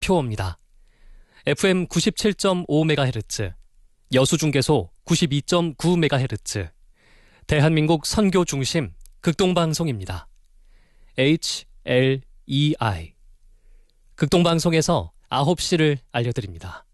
표입니다. FM 97.5MHz, 여수중계소 92.9MHz, 대한민국 선교 중심 극동방송입니다. HLEI. 극동방송에서 9시를 알려드립니다.